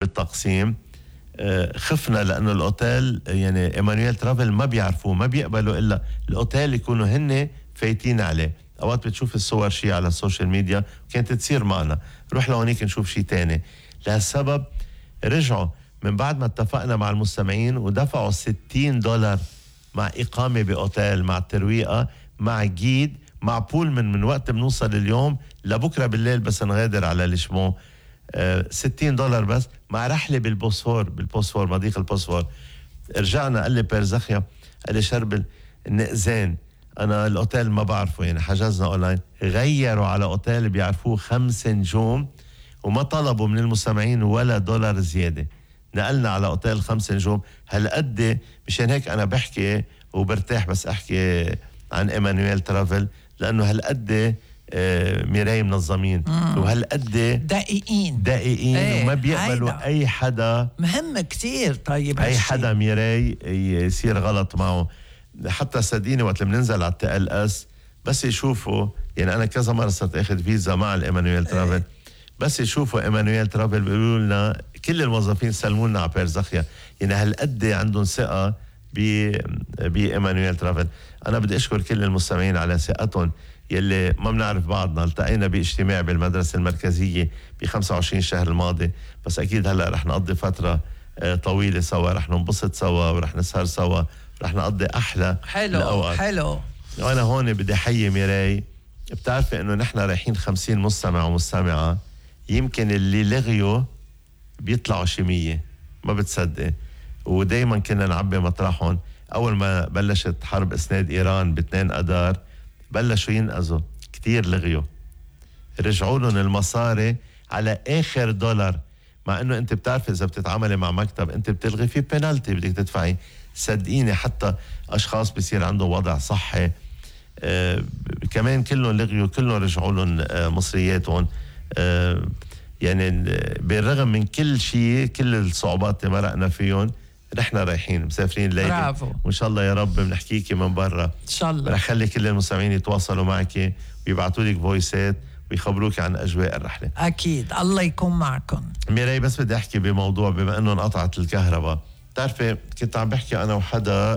بالتقسيم. خفنا لأنه الأوتيل يعني إيمانويل ترافل ما بيعرفوه، ما بيقبلوا إلا الأوتيل يكونوا هن فايتين عليه. أوقات بتشوف الصور شيء على السوشيال ميديا كانت تصير معنا، روح لهونيك نشوف شيء تاني. لهالسبب رجعوا من بعد ما اتفقنا مع المستمعين ودفعوا $60 مع إقامة بأوتيل، مع الترويقة، مع جيد، مع بول من وقت بنوصل اليوم لبكرة بالليل بس نغادر على لشمون. $60 بس، مع رحلة بالبوسفور مضيق البوسفور. رجعنا قال لي بيرزخيا، قال لي شربل النقزان، أنا الأوتيل ما بعرفه، يعني حجزنا أونلاين، غيروا على أوتيل بيعرفوه 5 نجوم وما طلبوا من المستمعين ولا $1 زيادة. نقلنا على أوتيل 5 نجوم. هالقد مشان هيك أنا بحكي وبرتاح بس أحكي عن إيمانويل ترافل، لأنه هالقد ميراي منظمين وهالقد دقيقين ايه وما بيقبلوا أي حدا مهم كتير. طيب أي حدا ميراي يصير غلط معه. حتى صدقيني وقت اللي بننزل على TLS بس يشوفوا، يعني أنا كذا مرة صرت أخذ فيزا مع الإيمانويل ترافل، بس يشوفوا إيمانويل ترافل بيقولوا لنا كل الموظفين سلموا لنا على بيرزخيا. يعني هالقد عندهم ثقة بإيمانويل ترافل. أنا بدي أشكر كل المستمعين على ثقتهم يلي ما بنعرف بعضنا. التقينا باجتماع بالمدرسة المركزية ب25 الشهر الماضي، بس أكيد هلأ رح نقضي فترة طويلة سوا، رح ننبسط سوا ورح نسهر سوا، رح نقضي أحلى الأوقات. حلو. وأنا هون بدي أحيي ميراي. بتعرفي إنه نحن رايحين 50 مستمع ومستمعة، يمكن اللي لغيوا بيطلعوا شي 100، ما بتصدق. ودايما كنا نعبي مطرحهم. أول ما بلشت حرب إسناد إيران ب2 أدار بلشوا ينقذوا كتير، لغيوا، رجعوا لهم المصاري على آخر $1. مع إنه أنت بتعرف إذا بتتعاملي مع مكتب أنت بتلغي فيه بينالتي بدك تدفعي. صدقيني حتى أشخاص بيصير عندهم وضع صحي كمان كلهم لغيوا، كلهم رجعوا لهم مصرياتهم. يعني بالرغم من كل شيء، كل الصعوبات اللي مرقنا فيهم، نحن رايحين مسافرين الليلة. برافو. وإن شاء الله يا رب بنحكيكي من برا إن شاء الله. رح خلي كل المستمعين يتواصلوا معك ويبعتوا لك فويسات ويخبروك عن أجواء الرحلة. أكيد، الله يكون معكم. ميراي بس بدي أحكي بموضوع، بما أنه انقطعت الكهرباء. بتعرفي كنت عم بحكي أنا وحدا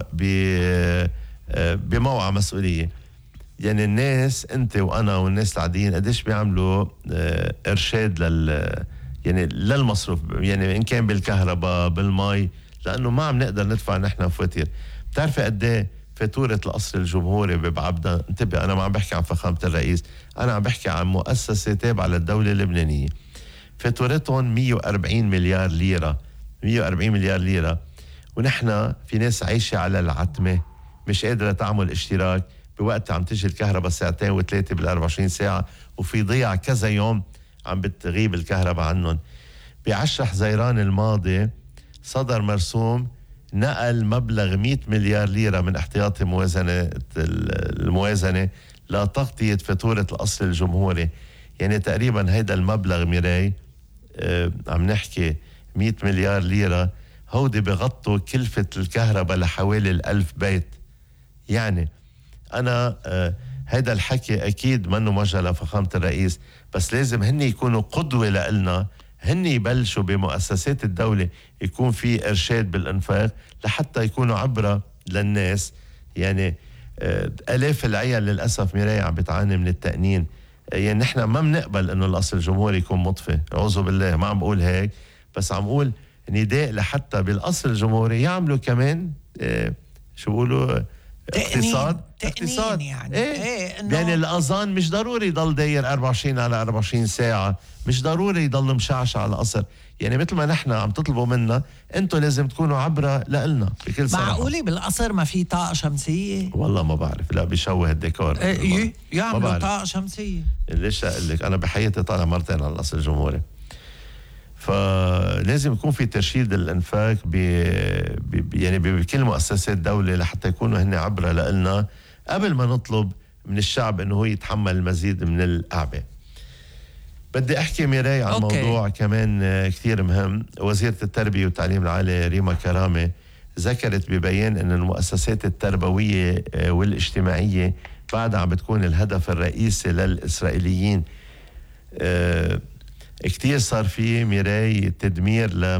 بموعى مسؤولية. يعني الناس أنت وأنا والناس العاديين قديش بيعملوا إرشاد يعني للمصروف، يعني إن كان بالكهرباء بالماء، لأنه ما عم نقدر ندفع نحن فواتير. بتعرفي قد ايه فاتورة القصر الجمهوري ببعبدة؟ انتبه، أنا ما عم بحكي عن فخامة الرئيس، أنا عم بحكي عن مؤسسة تابعة للدولة اللبنانية. فاتورتهم 140 مليار ليرة، 140 مليار ليرة. ونحن في ناس عايشة على العتمة، مش قادرة تعمل اشتراك بوقت عم تجي الكهرباء 2 و3 بال24 ساعة، وفي ضيع كذا يوم عم بتغيب الكهرباء عنهم. ب10 حزيران الماضي صدر مرسوم نقل مبلغ 100 مليار ليرة من احتياطي الموازنة لتغطية فاتورة القصر الجمهوري. يعني تقريبا هيدا المبلغ ميراي عم نحكي 100 مليار ليرة، هودي بغطوا كلفة الكهرباء لحوالي 1000 بيت. يعني أنا هيدا الحكي أكيد منه موجه لفخامة الرئيس، بس لازم هن يكونوا قدوة لإلنا، هن يبلشوا بمؤسسات الدولة يكون في إرشاد بالإنفاق لحتى يكونوا عبرة للناس. يعني آلاف العيال للأسف ميراي عم بتعاني من التأنين. يعني نحن ما بنقبل إنه القصر الجمهوري يكون مطفي، أعوذ بالله، ما عم بقول هيك، بس عم بقول نداء لحتى بالقصر الجمهوري يعملوا كمان شو بقولوا اقتصاد يعني يعني الأذان مش ضروري يضل داير 24 على 24 ساعة، مش ضروري يضل مشعشع على القصر. يعني مثل ما نحن عم تطلبوا منا، انتوا لازم تكونوا عبرة لإلنا بكل صراحة. معقولي بالقصر ما في طاقة شمسية؟ والله ما بعرف، لا بيشوه الديكور. يعملوا طاقة شمسية. ليش أقول لك، أنا بحياتي طالع مرتين على القصر الجمهوري. فلازم يكون في ترشيد الانفاق يعني بكل مؤسسات الدولة لحتى يكونوا هن عبرة لنا قبل ما نطلب من الشعب انه هو يتحمل المزيد من الأعباء. بدي احكي ميراي عن موضوع كمان كثير مهم. وزيرة التربية والتعليم العالي ريما كرامة ذكرت ببيان ان المؤسسات التربوية والاجتماعية بعدها عم بتكون الهدف الرئيسي للإسرائيليين. كتير صار في ميراي تدمير